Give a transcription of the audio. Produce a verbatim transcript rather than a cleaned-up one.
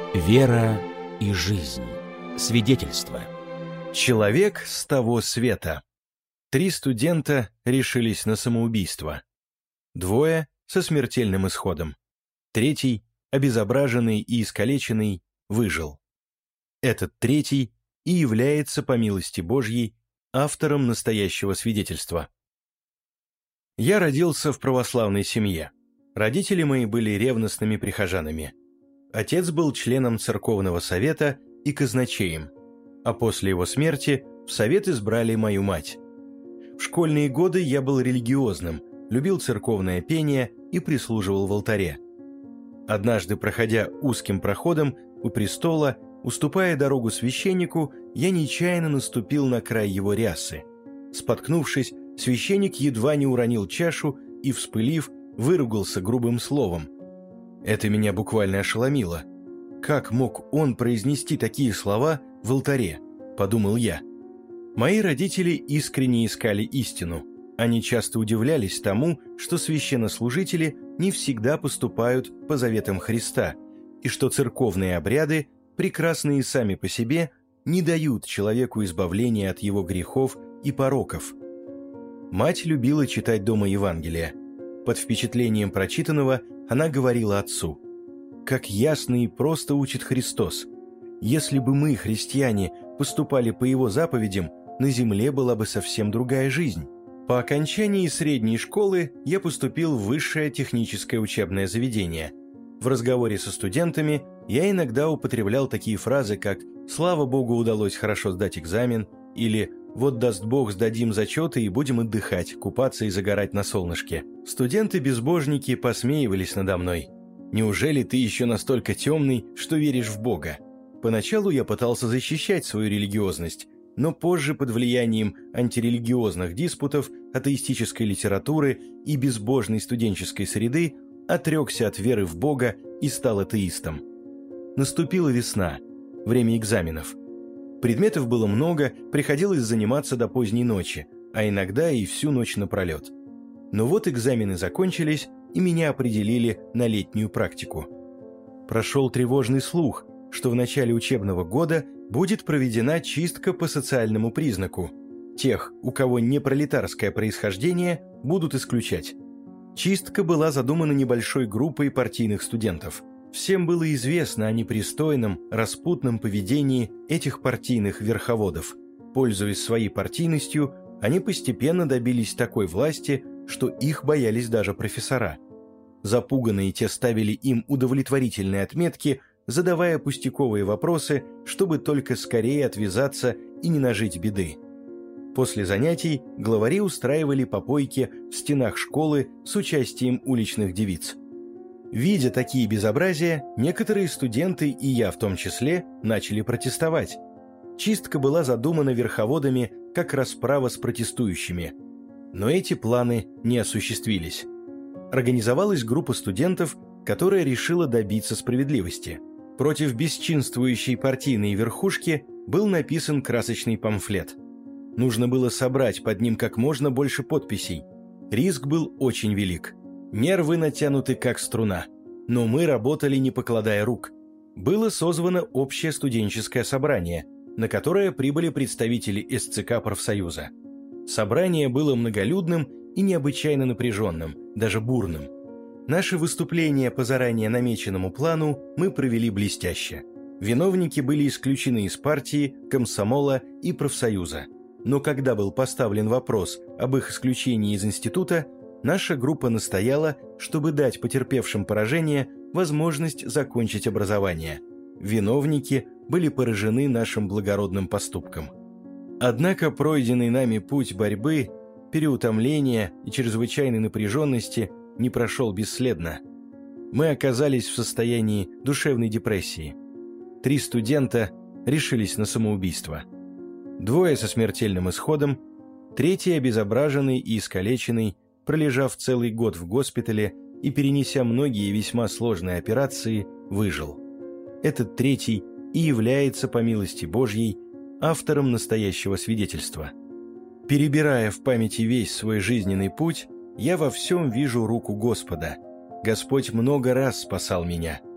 Вера и жизнь. Свидетельство. Человек с того света. Три студента решились на самоубийство. Двое со смертельным исходом. Третий, обезображенный и искалеченный, выжил. Этот третий и является, по милости Божьей, автором настоящего свидетельства. Я родился в православной семье. Родители мои были ревностными прихожанами. Отец был членом церковного совета и казначеем, а после его смерти в совет избрали мою мать. В школьные годы я был религиозным, любил церковное пение и прислуживал в алтаре. Однажды, проходя узким проходом у престола, уступая дорогу священнику, я нечаянно наступил на край его рясы. Споткнувшись, священник едва не уронил чашу и, вспылив, выругался грубым словом. Это меня буквально ошеломило. Как мог он произнести такие слова в алтаре, подумал я. Мои родители искренне искали истину. Они часто удивлялись тому, что священнослужители не всегда поступают по заветам Христа, и что церковные обряды, прекрасные сами по себе, не дают человеку избавления от его грехов и пороков. Мать любила читать дома Евангелие. Под впечатлением прочитанного она говорила отцу: «Как ясно и просто учит Христос. Если бы мы, христиане, поступали по его заповедям, на земле была бы совсем другая жизнь». По окончании средней школы я поступил в высшее техническое учебное заведение. В разговоре со студентами я иногда употреблял такие фразы, как «Слава Богу, удалось хорошо сдать экзамен» или «Вот даст Бог, сдадим зачеты и будем отдыхать, купаться и загорать на солнышке». Студенты-безбожники посмеивались надо мной. «Неужели ты еще настолько темный, что веришь в Бога?» Поначалу я пытался защищать свою религиозность, но позже под влиянием антирелигиозных диспутов, атеистической литературы и безбожной студенческой среды отрекся от веры в Бога и стал атеистом. Наступила весна, время экзаменов. Предметов было много, приходилось заниматься до поздней ночи, а иногда и всю ночь напролет. Но вот экзамены закончились, и меня определили на летнюю практику. Прошел тревожный слух, что в начале учебного года будет проведена чистка по социальному признаку. Тех, у кого не пролетарское происхождение, будут исключать. Чистка была задумана небольшой группой партийных студентов. Всем было известно о непристойном, распутном поведении этих партийных верховодов. Пользуясь своей партийностью, они постепенно добились такой власти, что их боялись даже профессора. Запуганные те ставили им удовлетворительные отметки, задавая пустяковые вопросы, чтобы только скорее отвязаться и не нажить беды. После занятий главари устраивали попойки в стенах школы с участием уличных девиц. Видя такие безобразия, некоторые студенты, и я в том числе, начали протестовать. Чистка была задумана верховодами как расправа с протестующими. Но эти планы не осуществились. Организовалась группа студентов, которая решила добиться справедливости. Против бесчинствующей партийной верхушки был написан красочный памфлет. Нужно было собрать под ним как можно больше подписей. Риск был очень велик. Нервы натянуты как струна. Но мы работали, не покладая рук. Было созвано общее студенческое собрание, на которое прибыли представители эс цэ ка профсоюза. Собрание было многолюдным и необычайно напряженным, даже бурным. Наши выступления по заранее намеченному плану мы провели блестяще. Виновники были исключены из партии, комсомола и профсоюза. Но когда был поставлен вопрос об их исключении из института, наша группа настояла, чтобы дать потерпевшим поражение возможность закончить образование. Виновники были поражены нашим благородным поступком. Однако пройденный нами путь борьбы, переутомления и чрезвычайной напряженности не прошел бесследно. Мы оказались в состоянии душевной депрессии. Три студента решились на самоубийство. Двое со смертельным исходом, третий, обезображенный и искалеченный, пролежав целый год в госпитале и перенеся многие весьма сложные операции, выжил. Этот третий и является, по милости Божьей, автором настоящего свидетельства. Перебирая в памяти весь свой жизненный путь, я во всем вижу руку Господа. Господь много раз спасал меня.